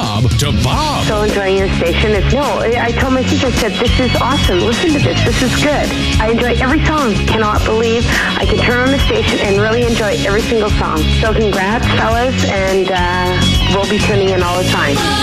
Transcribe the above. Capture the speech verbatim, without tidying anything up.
Bob to Bob. So enjoying your station. It's, no, I told my sister, I said, this is awesome. Listen to this. This is good. I enjoy every song. Cannot believe I can turn on the station and really enjoy every single song. So congrats, fellas, and uh, we'll be tuning in all the time.